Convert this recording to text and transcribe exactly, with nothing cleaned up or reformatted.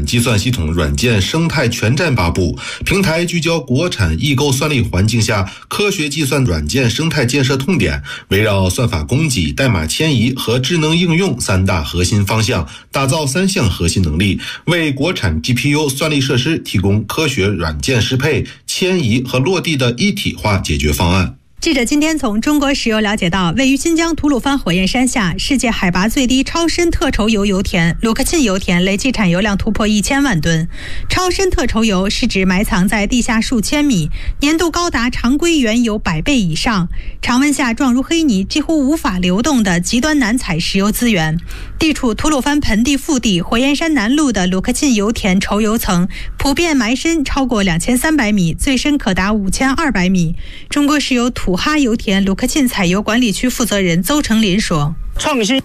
计算系统软件生态全站发布，平台聚焦国产异构算力环境下科学计算软件生态建设痛点，围绕算法供给、代码迁移和智能应用三大核心方向，打造三项核心能力，为国产 G P U 算力设施提供科学软件适配、迁移和落地的一体化解决方案。 记者今天从中国石油了解到，位于新疆吐鲁番火焰山下，世界海拔最低超深特稠油油田鲁克沁油田累计产油量突破一千万吨。超深特稠油是指埋藏在地下数千米，粘度高达常规原油百倍以上，常温下状如黑泥，几乎无法流动的极端难采石油资源。地处吐鲁番盆地腹地火焰山南麓的鲁克沁油田稠油层普遍埋深超过两千三百米，最深可达五千二百米。中国石油土哈油田鲁克沁采油管理区负责人邹成林说： 创新